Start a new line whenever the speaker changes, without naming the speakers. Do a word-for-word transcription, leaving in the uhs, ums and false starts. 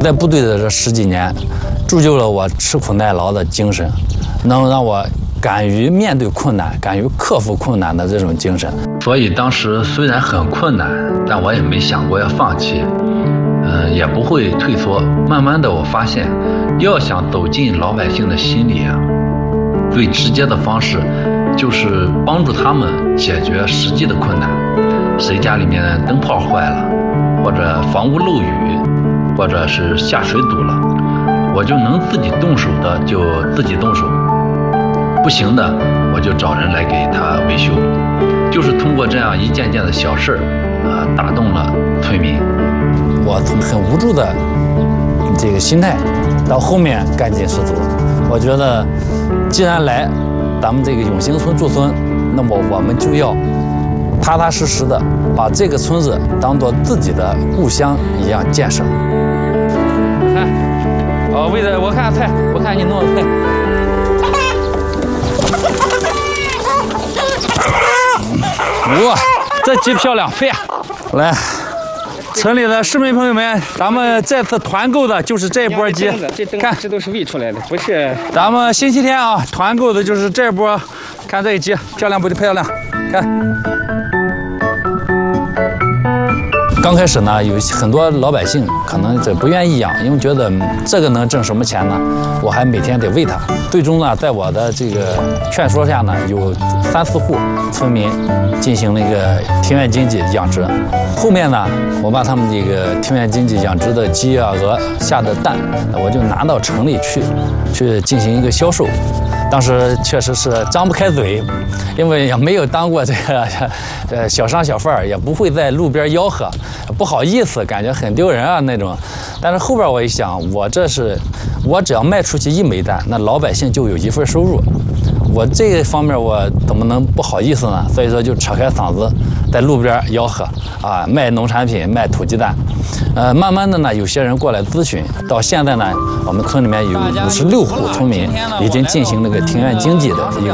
在部队的这十几年，铸就了我吃苦耐劳的精神，能让我敢于面对困难、敢于克服困难的这种精神。所以当时虽然很困难，但我也没想过要放弃，嗯、呃，也不会退缩。慢慢的，我发现，要想走进老百姓的心里啊，最直接的方式就是帮助他们解决实际的困难。谁家里面灯泡坏了，或者房屋漏雨，或者是下水堵了，我就能自己动手的就自己动手，不行的我就找人来给他维修。就是通过这样一件件的小事儿，呃，打动了村民。我从很无助的这个心态，到后面干劲十足。我觉得，既然来咱们这个永兴村驻村，那么我们就要踏踏实实的把这个村子当做自己的故乡一样建设。看，哦，为了我看菜，我看你弄的菜。哇，这鸡漂亮，飞！来，村里的市民朋友们，咱们这次团购的就是这波鸡，看，
这都是喂出来的，不是。
咱们星期天啊，团购的就是这波，看这鸡漂亮不漂亮？看。刚开始呢，有很多老百姓可能这不愿意养，因为觉得这个能挣什么钱呢？我还每天得喂它。最终呢，在我的这个劝说下呢，有三四户村民进行了一个庭院经济养殖。后面呢，我把他们这个庭院经济养殖的鸡啊、鹅下的蛋，我就拿到城里去，去进行一个销售。当时确实是张不开嘴，因为也没有当过这个呃小商小贩，也不会在路边吆喝，不好意思，感觉很丢人啊那种。但是后边我一想，我这是我只要卖出去一枚蛋，那老百姓就有一份收入。我这个方面我怎么能不好意思呢？所以说就扯开嗓子在路边吆喝啊，卖农产品，卖土鸡蛋。呃，慢慢的呢，有些人过来咨询，到现在呢，我们村里面有五十六户村民已经进行了个庭院经济的一个。